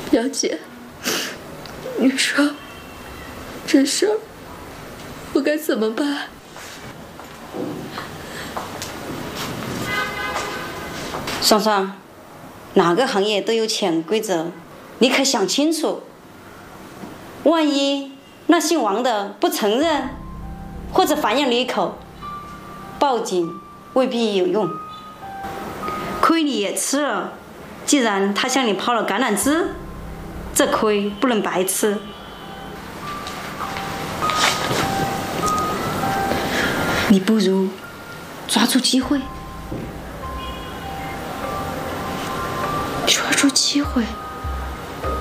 表姐，你说这事儿我该怎么办？ 双双，哪个行业都有潜规则，你可想清楚。万一那姓王的不承认，或者反咬你一口，报警未必有用。亏你也吃了，既然他向你抛了橄榄枝，这亏不能白吃。你不如抓住机会。 抓住机会。